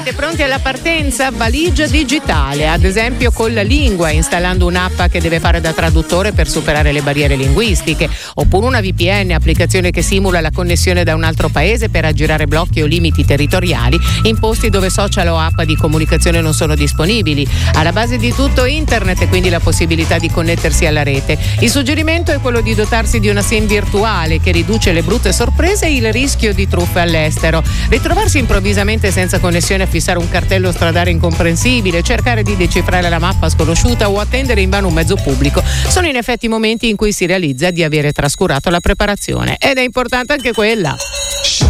Siete pronti alla partenza? Valigia digitale, ad esempio con la lingua, installando un'app che deve fare da traduttore per superare le barriere linguistiche, oppure una VPN, applicazione che simula la connessione da un altro paese per aggirare blocchi o limiti territoriali in posti dove social o app di comunicazione non sono disponibili. Alla base di tutto internet e quindi la possibilità di connettersi alla rete. Il suggerimento è quello di dotarsi di una SIM virtuale che riduce le brutte sorprese e il rischio di truffe all'estero. Ritrovarsi improvvisamente senza connessione a fissare un cartello stradale incomprensibile, cercare di decifrare la mappa sconosciuta o attendere invano un mezzo pubblico sono in effetti momenti in cui si realizza di avere trascurato la preparazione, ed è importante anche quella.